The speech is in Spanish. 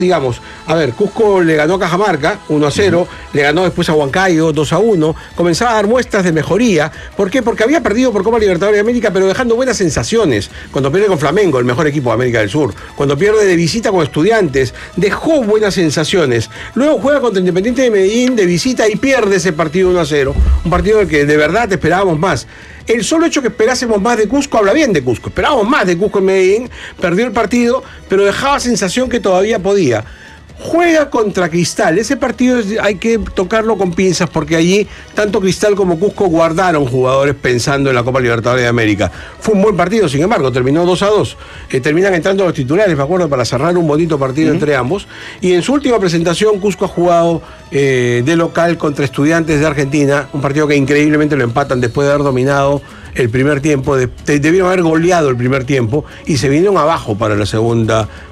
Digamos, a ver, Cusco le ganó a Cajamarca 1-0, le ganó después a Huancayo 2-1, comenzaba a dar muestras de mejoría. ¿Por qué? Porque había perdido por Copa Libertadores de América, pero dejando buenas sensaciones. Cuando pierde con Flamengo, el mejor equipo de América del Sur, cuando pierde de visita con Estudiantes, dejó buenas sensaciones. Luego juega contra Independiente de Medellín de visita y pierde ese partido 1-0, un partido del que de verdad esperábamos más. El solo hecho que esperásemos más de Cusco habla bien de Cusco. Esperábamos más de Cusco en Medellín, perdió el partido, pero dejaba sensación que todavía podía. Juega contra Cristal. Ese partido hay que tocarlo con pinzas porque allí tanto Cristal como Cusco guardaron jugadores pensando en la Copa Libertadores de América. Fue un buen partido, sin embargo, terminó 2-2. Terminan entrando los titulares, me acuerdo, para cerrar un bonito partido entre ambos. Y en su última presentación, Cusco ha jugado de local contra Estudiantes de Argentina, un partido que increíblemente lo empatan después de haber dominado el primer tiempo. Debieron haber goleado el primer tiempo y se vinieron abajo para la segunda